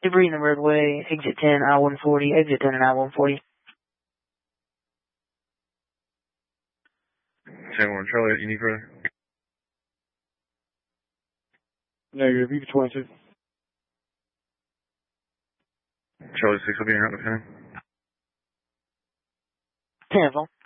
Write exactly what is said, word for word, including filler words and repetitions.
Debris in the roadway, exit ten, I one forty, exit ten and I one forty. ten one, Charlie, you need further? Negative, you twenty-two. Charlie six will be in your route, okay? ten,